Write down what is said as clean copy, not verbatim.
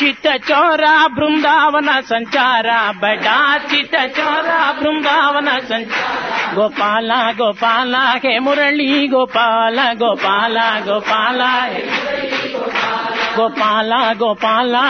चित चौरा बृंदावन संचारा, बड़ा चित चौरा बृंदावन संचारा। गोपाला गोपाला हे मुरली गोपाला, गोपाला गोपाला हे गोपाला गोपाला